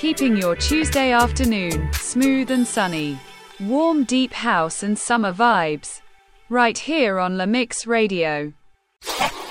keeping your Tuesday afternoon smooth and sunny. Warm deep house and summer vibes. Right here on La Mix Radio.